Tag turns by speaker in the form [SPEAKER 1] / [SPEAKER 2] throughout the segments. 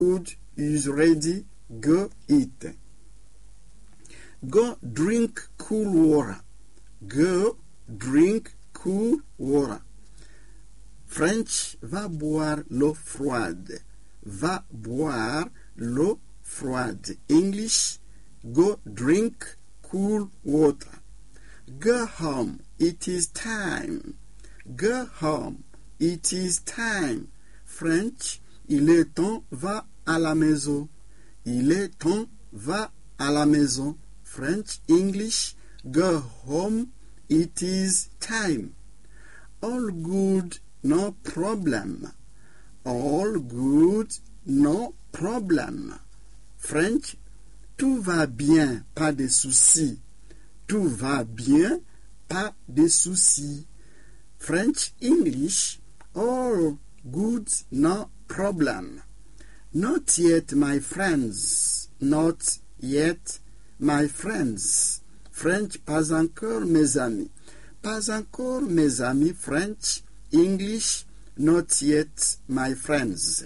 [SPEAKER 1] Food is ready. Go eat. Go drink cool water. Go drink cool water. French, va boire l'eau froide. Va boire l'eau froide. English, go drink cool water. Go home, it is time. Go home, it is time. French, il est temps, va à la maison. Il est temps, va à la maison. French, English, go home, it is time. All good, no problem. All good, no problem. French, tout va bien, pas de soucis. Tout va bien, pas de soucis. French, English, all good, no problem. Not yet, my friends. Not yet, my friends. French, pas encore, mes amis. Pas encore, mes amis. French, English, not yet, my friends.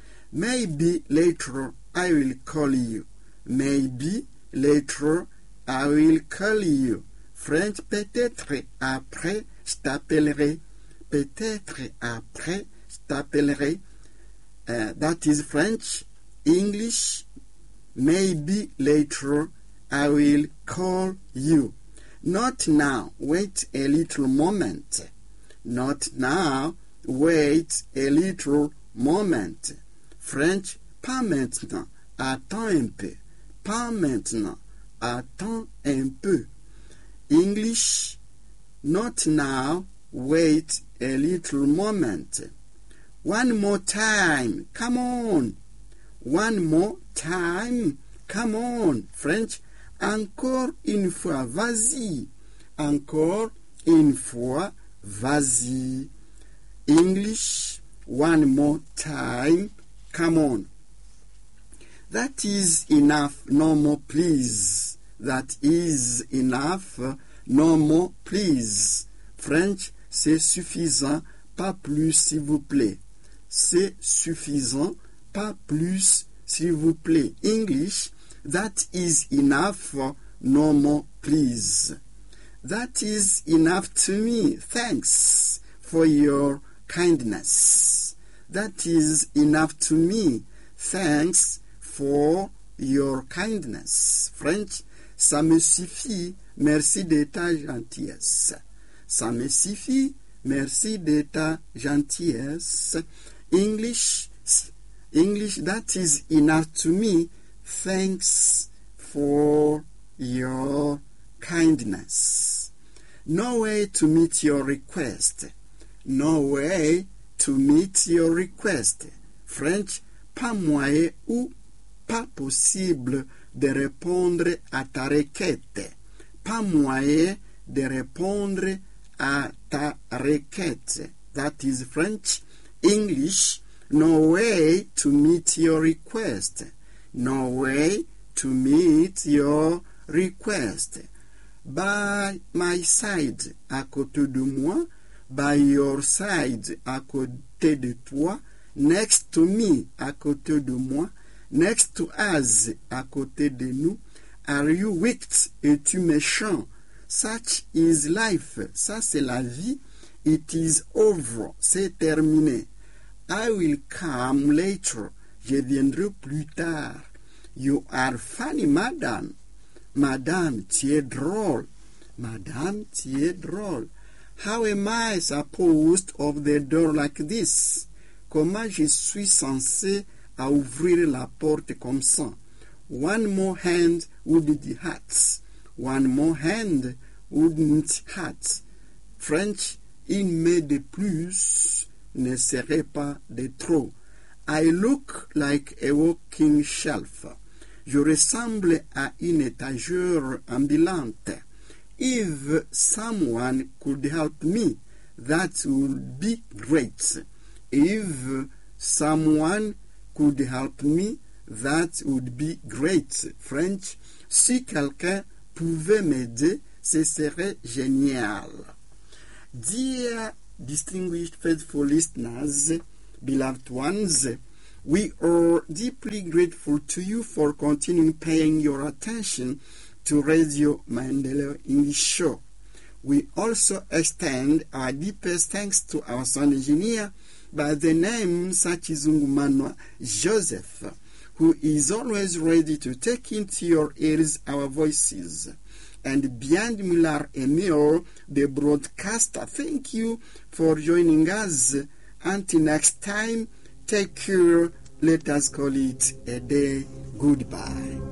[SPEAKER 1] Maybe later I will call you. Maybe later I will call you. French, peut-être après je t'appellerai. Peut-être après je t'appellerai. That is French. English, maybe later I will call you. Not now, wait a little moment. Not now, wait a little moment. French, pas maintenant, attends un peu. Pas maintenant, attends un peu. English, not now, wait a little moment. One more time, come on. One more time, come on. French, encore une fois, vas-y. Encore une fois, vas-y. English, one more time, come on. That is enough, no more please. That is enough, no more please. French, c'est suffisant, pas plus s'il vous plaît. C'est suffisant, pas plus s'il vous plaît. English, that is enough, no more please. That is enough to me, thanks for your kindness. That is enough to me, thanks for your kindness. French, ça me suffit, merci de ta gentillesse. Ça me suffit, merci de ta gentillesse. English, that is enough to me, thanks for your kindness. No way to meet your request. No way to meet your request. French, pas moyen ou pas possible de répondre à ta requête. Pas moyen de répondre à ta requête. That is French. English, no way to meet your request. No way to meet your request. By my side, à côté de moi. By your side, à côté de toi. Next to me, à côté de moi. Next to us, à côté de nous. Are you wicked? Es-tu méchant? Such is life. Ça, c'est la vie. It is over. C'est terminé. I will come later. Je viendrai plus tard. You are funny, madame. Madame, tu es drôle. Madame, tu es drôle. How am I supposed of the door like this? Comment je suis censé à ouvrir la porte comme ça? One more hand wouldn't hurt. One more hand wouldn't hurt. French, une main de plus ne serait pas de trop. I look like a walking shelf. Je ressemble à une étagère ambulante. If someone could help me, that would be great. If someone could help me, that would be great. French, si quelqu'un pouvait m'aider, ce serait génial. Dear distinguished faithful listeners, beloved ones, We are deeply grateful to you for continuing paying your attention to Radio Maendeleo English Show. We also extend our deepest thanks to our sound engineer by the name Sachizungumanwa Joseph, who is always ready to take into your ears our voices. And beyond Mular Emil, the broadcaster, thank you for joining us. Until next time, take care. Let us call it a day. Goodbye.